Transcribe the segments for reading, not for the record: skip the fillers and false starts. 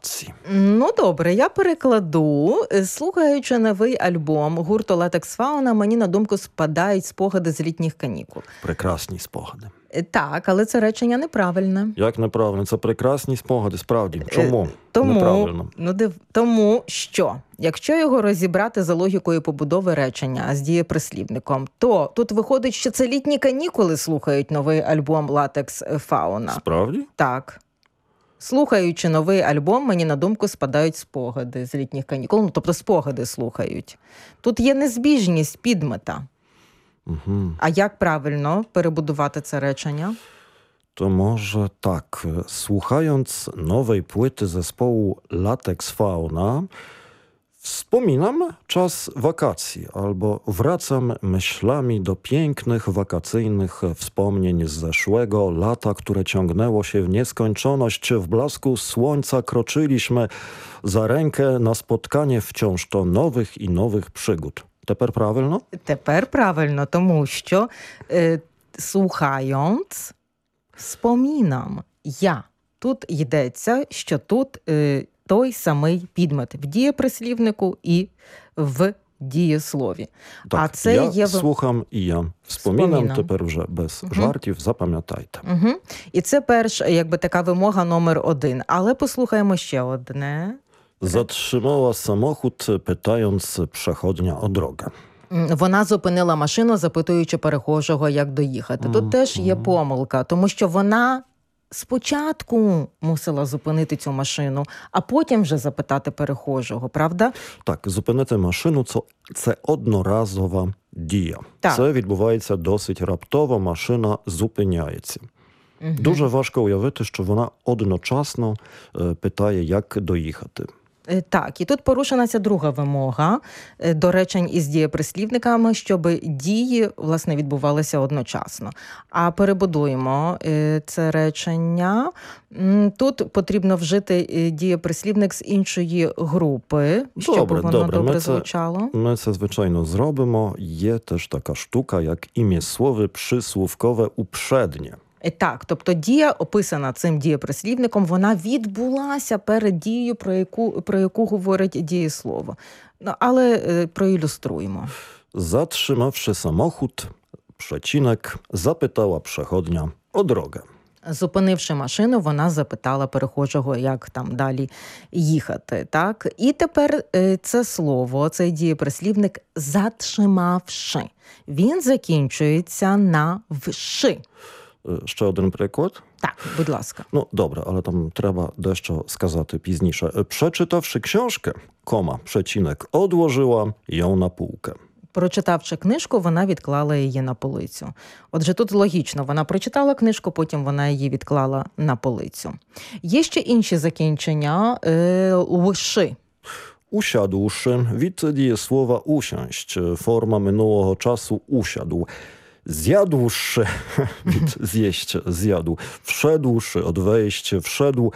wakacji. Ну, добре, я перекладу. Слухаючи новий альбом гурту Latex Fauna, мені на думку спадають спогади з літніх канікул. Прекрасні спогади. Так, але це речення неправильне. Як неправильно? Це прекрасні спогади, справді. Чому неправильно? Тому що, якщо його розібрати за логікою побудови речення з дієприслівником, то тут виходить, що це літні канікули слухають новий альбом Latex Fauna. Справді? Так. Слухаючи новий альбом, мені на думку спадають спогади з літніх канікул. Ну, тобто спогади слухають. Тут є незбіжність підмета. Угу. А як правильно перебудувати це речення? To może tak, słuchając nowej płyty zespołu Latex Fauna, wspominam czas wakacji albo wracam myślami do pięknych wakacyjnych wspomnień z zeszłego lata, które ciągnęło się w nieskończoność. W blasku słońca kroczyliśmy za rękę na spotkanie wciąż to nowych i nowych przygód. Тепер правильно? Тепер правильно, тому що слухając, спомінам я. Тут йдеться, що тут той самий підмет в дієприслівнику і в дієслові. Так, а це я є слухам і я спомінам, тепер вже без жартів, запам'ятайте. І це перша, якби така вимога номер 1. Але послухаємо ще одне. Zatrzymała samochód, pytając przechodnia o drogę. Вона зупинила машину, запитуючи перехожого, як доїхати. Тут теж є помилка, тому що вона спочатку мусила зупинити цю машину, а потім вже запитати перехожого, правда? Так, зупинити машину – це одноразова дія. Так. Це відбувається досить раптово, машина зупиняється. Дуже важко уявити, що вона одночасно питає, як доїхати. Так, і тут порушена ця друга вимога до речень із дієприслівниками, щоб дії, власне, відбувалися одночасно. А перебудуємо це речення. Тут потрібно вжити дієприслівник з іншої групи, щоб воно добре звучало. Ми це, звичайно, зробимо. Є теж така штука, як ім'єслове присłówkowe uprzednie. Так, тобто дія, описана цим дієприслівником, вона відбулася перед дією, про яку говорить дієслово. Ну, але проілюструємо. Zatrzymawszy samochód, przecinek, zapytała przechodnia o drogę. Зупинивши машину, вона запитала перехожого, як там далі їхати. Так? І тепер це слово, цей дієприслівник «заtrzymавши». Він закінчується на «вши». Ще один приклад? Так, будь ласка. Ну, добре, але там треба дещо сказати пізніше. Przeczytawszy książkę, przecinek, odłożyła ją na półkę. Прочитавши книжку, вона відклала її на полицю. Отже, тут логічно, вона прочитала книжку, потім вона її відклала на полицю. Є ще інші закінчення «лши». Usiadłszy, від дієслова usiąść, forma minionego czasu usiadł. Zjadłszy, від zjeść, zjadł. Wszedłszy, od wejść, wszedł.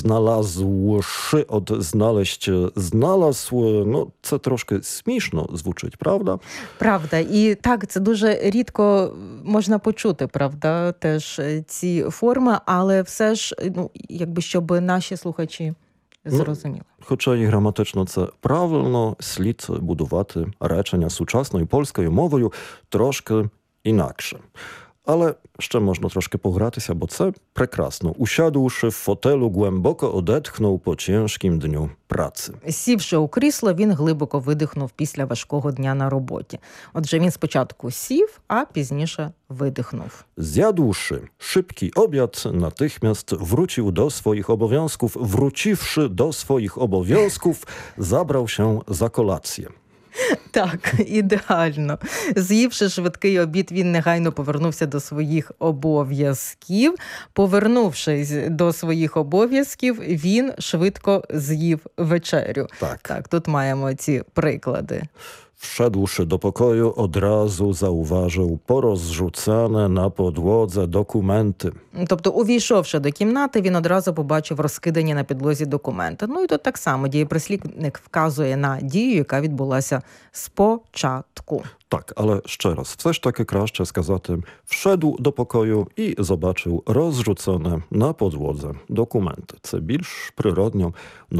Znalazłszy, od znaleźć, znalazł. Ну, це трошки смішно звучить, правда? Правда. І так, це дуже рідко можна почути, правда, теж ці форми, але все ж, ну, якби, щоб наші слухачі зрозуміли. Хоча і граматично це правильно, слід будувати речення сучасною польською мовою трошки інакше. Але ще можна трошки погратися, бо це прекрасно. Usiadłszy w fotelu, głęboko odetchnął po ciężkim dniu pracy. Сівши у крісло, він глибоко видихнув після важкого дня на роботі. Отже, він спочатку сів, а пізніше видихнув. Zjadłszy szybki obiad, natychmiast wrócił do swoich obowiązków. Wróciwszy do swoich obowiązków, zabrał się za kolację. Так, ідеально. З'ївши швидкий обід, він негайно повернувся до своїх обов'язків. Повернувшись до своїх обов'язків, він швидко з'їв вечерю. Так, тут маємо ці приклади. Wszedłszy do pokoju, od razu zauważył porozrzucane na podłodze dokumenty. Тобто, увійшовши до кімнати, він одразу побачив розкидані на підлозі документи. Ну і тут так само дієприслівник вказує на дію, яка відбулася спочатку. Так, ale ще раз, все ж таки краще сказати «wszedł do pokoju» і «zobaczył rozrzucone na podłodze dokumenty». Це більш природньо.